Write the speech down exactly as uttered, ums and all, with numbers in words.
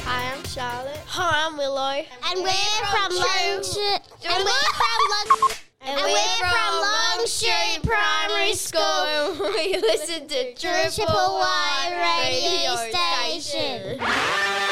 Hi, I'm Charlotte. Hi, I'm Willow. And, and we're, we're from, from Long Street. And, and we're from Long And, and we're, we're from Long Street Primary School. We listen to Triple Y Radio Station.